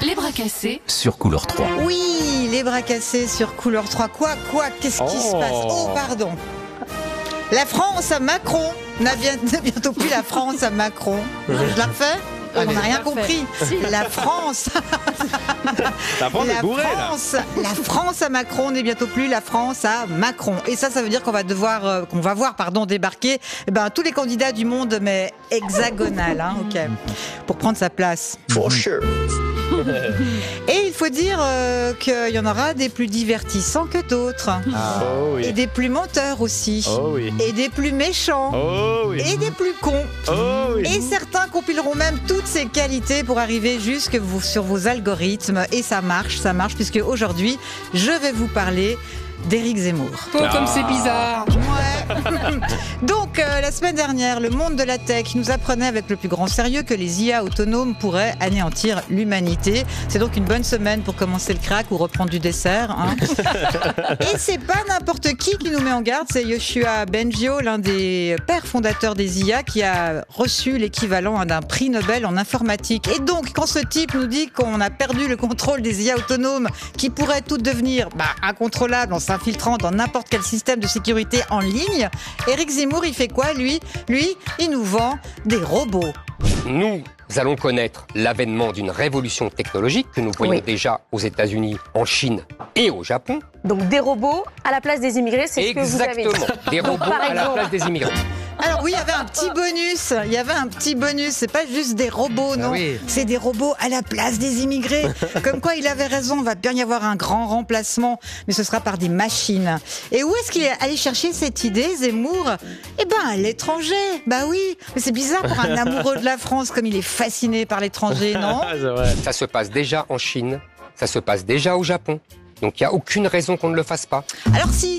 Les bras cassés sur Couleur 3. Oui, les bras cassés sur Couleur 3. Quoi Qu'est-ce qui se passe? Oh, pardon. La France à Macron n'a bientôt plus la France à Macron. Je la refais? On n'a rien compris. La France. La France est bourrée, là. La France à Macron n'est bientôt plus la France à Macron. Et ça veut dire qu'on va voir débarquer tous les candidats du monde, mais hexagonal, ok, pour prendre sa place. For sure. Et il faut dire qu'il y en aura des plus divertissants que d'autres. Oh oui. Et des plus menteurs aussi. Oh oui. Et des plus méchants. Oh oui. Et des plus cons. Oh oui. Et certains compileront même toutes ces qualités pour arriver jusque sur vos algorithmes. Et ça marche, puisque aujourd'hui, je vais vous parler d'Éric Zemmour. Oh, comme c'est bizarre. Ouais. Donc, la semaine dernière, le monde de la tech nous apprenait avec le plus grand sérieux que les IA autonomes pourraient anéantir l'humanité. C'est donc une bonne semaine pour commencer le crack ou reprendre du dessert. Et c'est pas n'importe qui nous met en garde, c'est Yoshua Bengio, l'un des pères fondateurs des IA, qui a reçu l'équivalent d'un prix Nobel en informatique. Et donc, quand ce type nous dit qu'on a perdu le contrôle des IA autonomes, qui pourraient toutes devenir incontrôlables en s'infiltrant dans n'importe quel système de sécurité en ligne, Éric Zemmour, il fait quoi, lui, il nous vend des robots. Nous allons connaître l'avènement d'une révolution technologique que nous voyons déjà aux États-Unis, en Chine et au Japon. Donc des robots à la place des immigrés, c'est ce que vous avez dit. Exactement, des robots à la place des immigrés. Alors oui, il y avait un petit bonus, c'est pas juste des robots, non, c'est des robots à la place des immigrés. Comme quoi il avait raison, il va bien y avoir un grand remplacement, mais ce sera par des machines. Et où est-ce qu'il est allé chercher cette idée, Zemmour? À l'étranger. Bah oui, mais c'est bizarre pour un amoureux de la France, comme il est fasciné par l'étranger, non? Ça se passe déjà en Chine, ça se passe déjà au Japon. Donc il n'y a aucune raison qu'on ne le fasse pas. Alors si,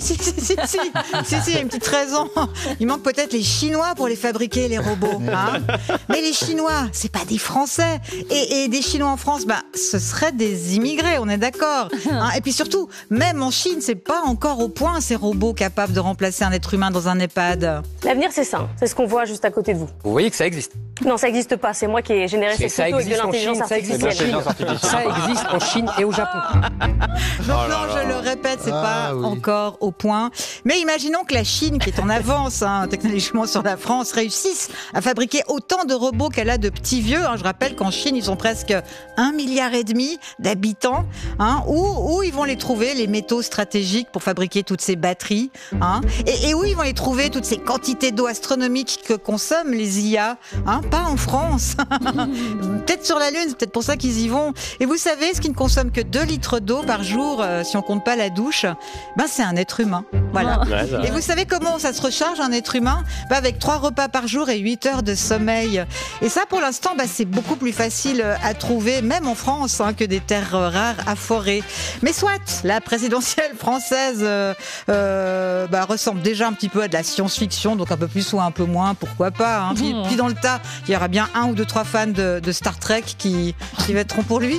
il y a une petite raison. Il manque peut-être les Chinois pour les fabriquer, les robots. Mais les Chinois, c'est pas des Français. Et des Chinois en France, ce seraient des immigrés, on est d'accord. Et puis surtout, même en Chine, c'est pas encore au point ces robots capables de remplacer un être humain dans un EHPAD. L'avenir, c'est ça. C'est ce qu'on voit juste à côté de vous. Vous voyez que ça existe. Non, ça n'existe pas. C'est moi qui ai généré cette photo avec de l'intelligence artificielle. Ça existe en Chine et au Japon. Donc je le répète, c'est pas encore au point. Mais imaginons que la Chine, qui est en avance technologiquement sur la France, réussisse à fabriquer autant de robots qu'elle a de petits vieux. Je rappelle qu'en Chine, ils ont presque 1,5 milliard d'habitants. Où ils vont les trouver, les métaux stratégiques pour fabriquer toutes ces batteries. Et où ils vont les trouver, toutes ces quantités d'eau astronomiques que consomment les IA. Pas en France. Peut-être sur la Lune, c'est peut-être pour ça qu'ils y vont. Et vous savez, ce qui ne consomme que 2 litres d'eau par jour, si on compte pas la douche, c'est un être humain. Voilà. Et vous savez comment ça se recharge, un être humain? Avec 3 repas par jour et 8 heures de sommeil. Et ça, pour l'instant, c'est beaucoup plus facile à trouver, même en France, que des terres rares à forer. Mais soit, la présidentielle française ressemble déjà un petit peu à de la science-fiction, donc un peu plus ou un peu moins, pourquoi pas. Puis dans le tas, il y aura bien 1 ou 2, 3 fans de Star Trek qui voteront pour lui.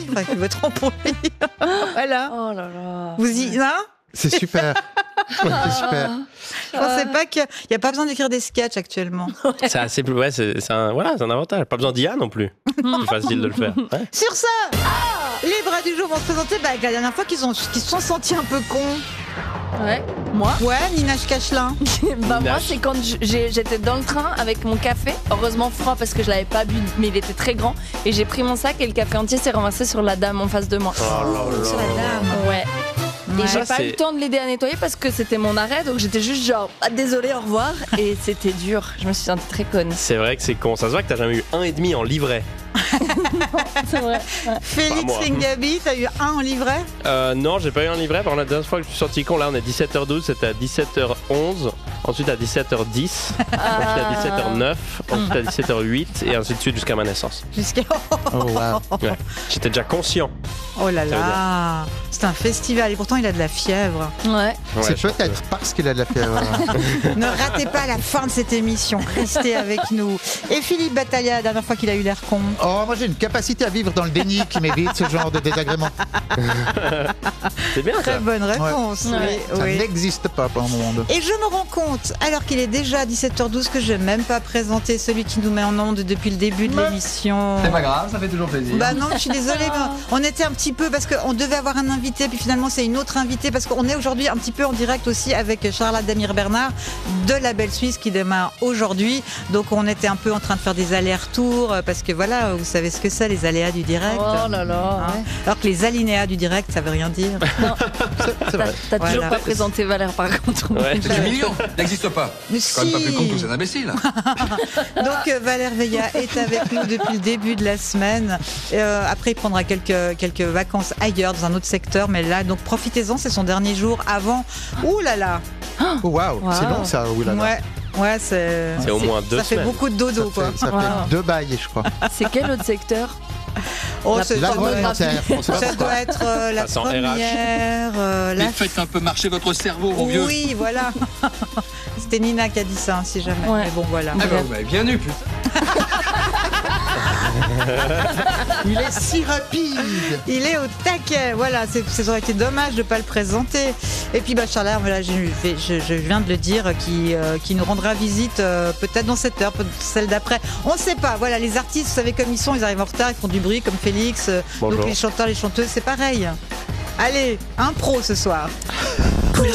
Voilà. Oh là là. Vous y... C'est super. C'est super. Je pensais pas qu'il n'y a pas besoin d'écrire des sketchs actuellement. C'est assez plus. Ouais, c'est un avantage. Pas besoin d'IA non plus. C'est facile de le faire. Ouais. Sur ça, les bras du jour vont se présenter. La dernière fois qu'ils se sont sentis un peu cons. Ouais, moi Nina Cachelin. Moi, c'est quand j'étais dans le train avec mon café, heureusement froid parce que je l'avais pas bu, mais il était très grand, et j'ai pris mon sac et le café entier s'est renversé sur la dame en face de moi. Sur la dame. Ouais. Et j'ai pas eu le temps de l'aider à nettoyer parce que c'était mon arrêt, donc j'étais juste genre désolée, au revoir, et c'était dur. Je me suis sentie très conne. C'est vrai que c'est con. Ça se voit que t'as jamais eu 1,5 en livret. C'est vrai. Félix Ringabi, t'as eu 1 en livret? Non, j'ai pas eu un livret. Par contre, la dernière fois que je suis sorti con, là on est 17h12, c'était à 17h11, ensuite à 17h10, ensuite à 17h09, ensuite à 17h08 et ainsi de suite jusqu'à ma naissance. Oh wow. Ouais. J'étais déjà conscient. Oh là là, c'est un festival et pourtant il a de la fièvre. Ouais. C'est peut-être parce qu'il a de la fièvre. Ne ratez pas la fin de cette émission, restez avec nous. Et Philippe Battaglia, la dernière fois qu'il a eu l'air con. Oh, moi j'ai une capacité à vivre dans le déni qui m'évite ce genre de désagrément. C'est bien ça. Très bonne réponse. Ça n'existe pas pour le monde. Et je me rends compte présente, alors qu'il est déjà 17h12, que je vais même pas présenter celui qui nous met en onde depuis le début de l'émission. C'est pas grave, ça fait toujours plaisir. Bah non, je suis désolée, mais on était un petit peu, parce qu'on devait avoir un invité, puis finalement c'est une autre invitée, parce qu'on est aujourd'hui un petit peu en direct aussi avec Charlotte Damir-Bernard de La Belle Suisse qui démarre aujourd'hui. Donc on était un peu en train de faire des allers-retours, parce que voilà, vous savez ce que c'est, les aléas du direct. Oh là là. Hein. Alors que les alinéas du direct, ça veut rien dire. Non. C'est vrai. T'as toujours Voilà. pas présenté Valère par contre. Ouais. C'est humiliant, n'existe pas. Mais C'est quand même pas si. plus con que tous ces imbéciles. Donc Valère Veilla est avec nous depuis le début de la semaine. Après, il prendra quelques vacances ailleurs, dans un autre secteur. Mais là, donc profitez-en, c'est son dernier jour avant. Ouh là là. Oh, waouh, c'est long ça, oulala. Ouais, c'est au moins 2 ça fait semaines. beaucoup de dodo, quoi. Ça fait Wow. 2 bails, je crois. C'est quel autre secteur? Oh, c'est L'agroalimentaire. on sait pas ça pourquoi. doit être la Passant première. Mais faites un peu marcher votre cerveau, mon vieux. Oui, voilà. C'était Nina qui a dit ça, si jamais. Ouais. Mais bon, voilà. Ah bah, vous m'avez bien eu, putain. Il est si rapide. Il est au taquet, voilà, ça aurait été dommage de ne pas le présenter. Et puis Charles, voilà, je viens de le dire, qui nous rendra visite peut-être dans cette heure, peut-être celle d'après. On ne sait pas, voilà, les artistes, vous savez comme ils sont, ils arrivent en retard, ils font du bruit comme Félix. Bonjour. Donc les chanteurs, les chanteuses, c'est pareil. Allez, impro ce soir.